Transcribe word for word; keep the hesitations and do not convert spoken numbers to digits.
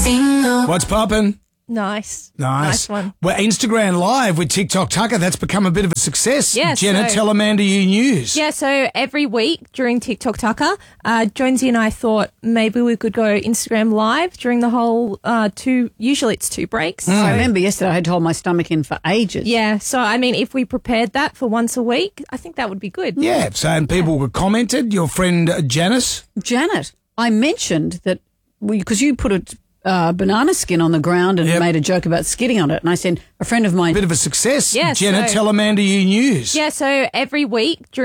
Single. What's poppin'? Nice. Nice. Nice one. Well, Instagram Live with TikTok Tucker, that's become a bit of a success. Yeah, Jenna, so- tell Amanda you news. Yeah, so every week during TikTok Tucker, uh, Jonesy and I thought maybe we could go Instagram Live during the whole uh, two, usually it's two breaks. Mm. So, I remember yesterday I had to hold my stomach in for ages. yeah, so I mean, if we prepared that for once a week, I think that would be good. Yeah, so and people were commented, your friend uh, Janice. Janet, I mentioned that because you put a uh, banana skin on the ground and Yep. made a joke about skidding on it, and I said a friend of mine. Bit of a success. Yeah, Jenna, so- tell Amanda you news. Yeah, so every week during